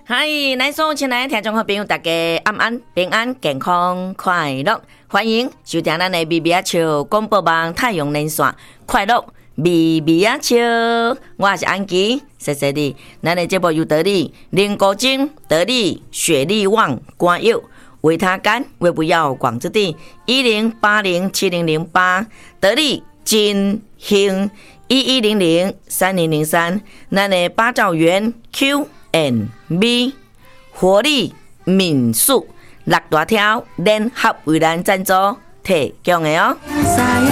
嗨，咱所有亲爱的听众和朋友，大家晚安、平安、健康、快乐，欢迎收听咱的微微仔笑广播网太阳连线，快乐微微仔笑，我是安琪，谢谢你。咱的节目由得力、林国精、得力、雪力旺、关佑、维他干、胃不要广之地10807008，得力金兴11003003，咱的八兆元 Q&B 活力民宿6大条联合为咱赞助提供的哦。